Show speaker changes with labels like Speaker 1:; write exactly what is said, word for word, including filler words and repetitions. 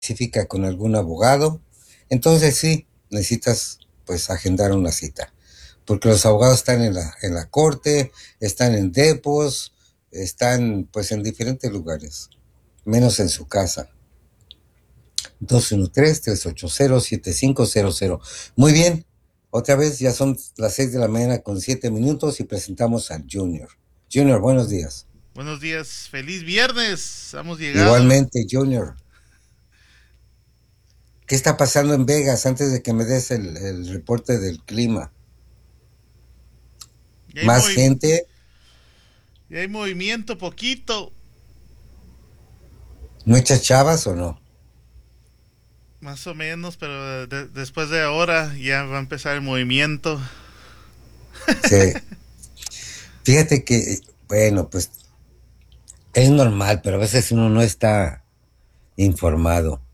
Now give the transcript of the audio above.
Speaker 1: específica con algún abogado, entonces sí, necesitas pues agendar una cita, porque los abogados están en la, en la corte, están en depos, están pues en diferentes lugares, menos en su casa. dos uno tres, tres ocho cero, siete cinco cero cero. Muy bien, otra vez ya son las seis de la mañana con siete minutos y presentamos a Junior. Junior, buenos días.
Speaker 2: Buenos días, feliz viernes, hemos llegado.
Speaker 1: Igualmente, Junior. ¿Qué está pasando en Vegas antes de que me des el, el reporte del clima?
Speaker 2: Ya hay,
Speaker 1: ¿Más
Speaker 2: movi-
Speaker 1: gente?
Speaker 2: ya hay movimiento poquito,
Speaker 1: ¿Muchas chavas o no?
Speaker 2: más o menos, pero de- después de ahora ya va a empezar el movimiento.
Speaker 1: Sí. Fíjate que, bueno, pues es normal, pero a veces uno no está informado.